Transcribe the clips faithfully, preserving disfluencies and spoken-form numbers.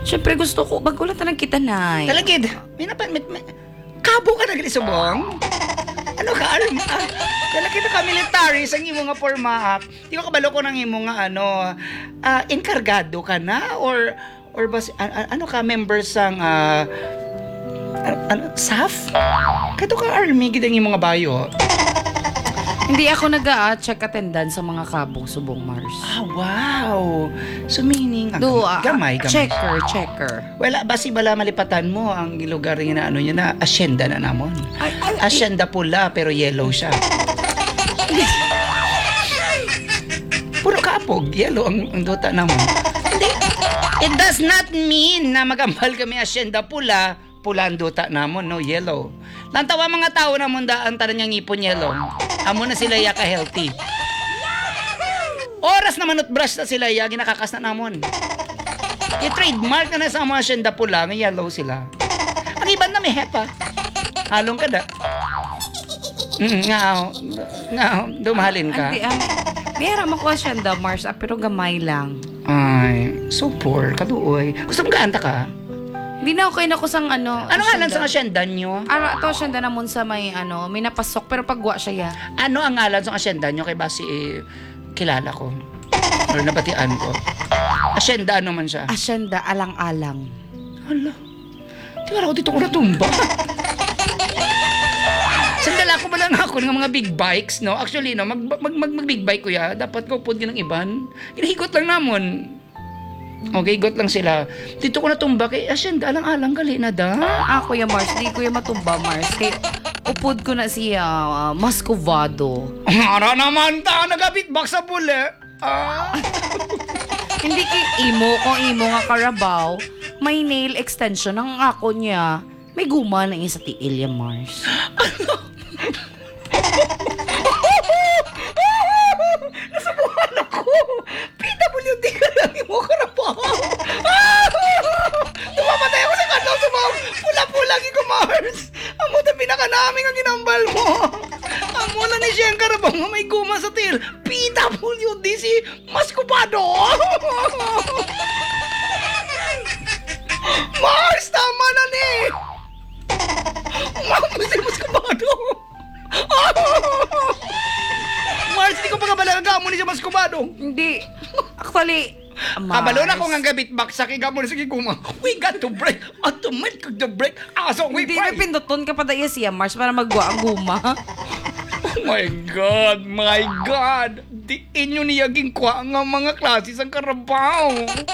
Siyempre gusto ko, bagulat na lang kita, Nay. Talagid, may napan, may, may, kabo ka na gali subong? Ano ka, alam ah, talagid ka military sa imo nga forma. Di ko kabalo ko ng imo nga ano, ah, enkargado ka na or or bas an- an- ano ka member sang ah, an- ano, S A F? Kato ka army gid ang imo nga bayo. Hindi ako nag-check attendance sa mga kabong subong Mars. Ah, wow. So meaning ang Do, ah, gamay, gamay. checker, checker. Wala, basi bala malipatan mo ang lugar nga na ano niya na asyenda na namon. Ay, ay, Asyenda pula pero yellow siya. Puro kaapog, yellow ang, ang duta namon. Hindi. It does not mean na magambal kami asyenda pula, pula ang duta namon, no, yellow. Lantawa mga tao namon daan tanan niyang ipon yellow. Amo na sila ya ka healthy. Oras na manot brush na sila ya ginakakas na namon. I-trademark na na sa mga asyenda pula, nga yellow sila. Ang iban na may hepa. Halong ka da. Mm, nga, nga, dumahalin ka. Hindi, um, mayroon ako asyenda, Mars, ah, pero gamay lang. Ay, so poor, kaduoy. Gusto mo kaanta ka? Hindi na okay na ko sang ano. Ano nga lang sa asyenda nyo? Ano, ito asyenda namon sa may ano, may napasok, pero pagwa siya ya. Ano ang ngalan sa asyenda nyo? Kay basi eh, kilala ko. Or nabatian ko. Asyenda ano man siya? Asyenda, alang-alang. Hala. Di ba ako dito ko natumba? Sandala ko ba lang ako ng mga big bikes, no? Actually, no, mag, mag, mag, mag big bike ko ya. Dapat ko pud ng iban. Hinahigot lang namon. Okay, got lang sila. Dito ko natumba kay asyenda, alang-alang gali na da. Ako ya, Mars, di ko ya matumba, Mars. Kay upod ko na siya, uh, Mascovado. Ara naman ta, nagabitbak sa bule. Ah. Hindi kay imo, kung imo nga karabaw, may nail extension ang ako niya. May guma na isa tiil ya, Mars. Nasubuhan ako. P W D ka lang yung mga karabaw. Tumamatay ako sa kanaw sa mga pula-pula ko, Mars. Ang mo tabi na ka namin ang ginambal mo. Ang muna ni Siyang karabaw nga may guma sa til. P W D si Mascopado. Mars, tama na ni. Mama si Mascopado. Mars, di ko pa kabalaga mo ni siya Mascopado. Hindi. Actually, Mars. Kabalo na ko nga gabit baksak iga mo na sige kuma. We got to break. Automatic the break. Ah, so we Hindi may pray. pinduton ka pa daya siya, Mars, para magwa ang guma. Oh my God, my God. Di inyo niyaging kwa nga mga klase sa karabaw.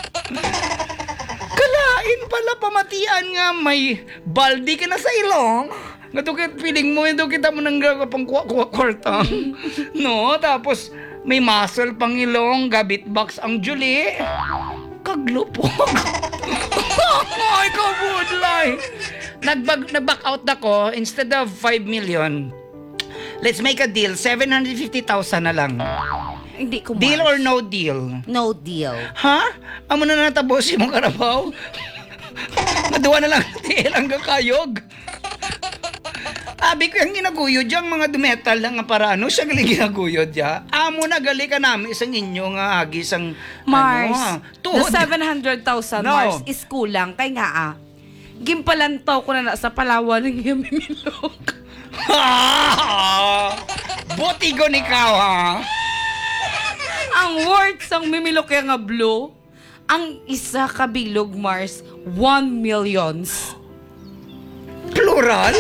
Kalain pala pamatian nga may baldi ka na sa ilong. Nga to kit feeling mo, ito kita mo nang pang kuwa-kuwa kwarta. No, tapos may muscle pang ilong, gabit box ang juli. Kaglupog. Ay, kabudlay. Nagbag, nag-back out ako, instead of five million, let's make a deal, seven hundred fifty thousand na lang. Hindi ko, Mars. Deal or no deal? No deal. Ha? Amo na natapos yung karabaw? Maduwa na lang tiil hanggang kayog. Abi ko yung ginaguyod yung mga dumetal lang nga para ano, siya gali ginaguyod ya. Amo na gali ka namin isang inyo nga agi isang Mars, ano, the tuhod. seven hundred thousand, No. Mars, is kulang. Kaya nga ah, gimpalantaw ko na na sa Palawan ng Yamimilok. Botigo ni ikaw ha. Ang worth sang mimilok kaya nga blue, ang isa kabilog, Mars, one millions. Plural?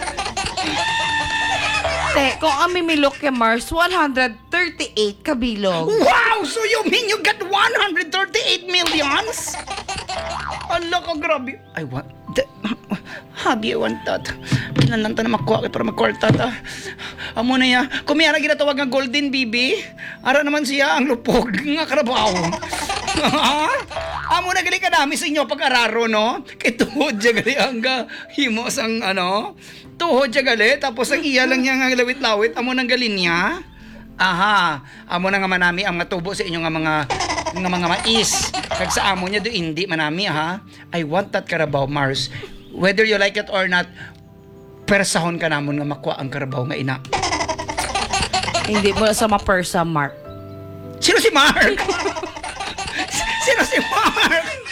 Te, kung ang mimilok kay Mars, one hundred thirty-eight kabilog. Wow! So you mean you got one hundred thirty-eight millions? Ala ka, grabe. I want... The, habi, I want that. Pinalanta na makuha kay para magkwarta ta. Amo na ya. Kumiyara ginatawag nga golden baby. Ara naman siya ang lupog nga karabaw. Amo na gali ka dami sa inyo pag-araro, no? Kay tuhod siya gali ang ga himo sang ano. Tuhod siya gali. Tapos ang iya lang niya nga lawit-lawit. Amo nang gali niya. Aha, amo na nga manami ang matubo sa inyo nga mga nga mga mais. Kag sa amo niya do hindi manami ha. I want that Carabao, Mars. Whether you like it or not, persahon ka namon nga makuha ang Carabao nga ina. Hindi mo sa mapersa, Mark. Sino si Mark? Sino si Mark?